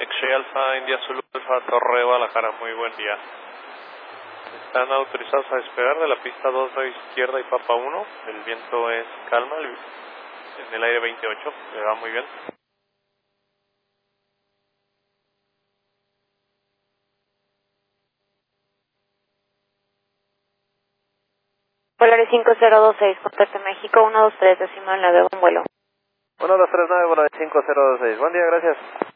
X-Ray Alfa, India Zulu Alfa, Torre Guadalajara, muy buen día. Están autorizados a despegar de la pista 2 de izquierda y Papa 1. El viento es calma, en el aire 28, le va muy bien. Polaris 5026, contacto México 123, decimal 9, un vuelo. 1239, Polaris 5026, buen día, gracias.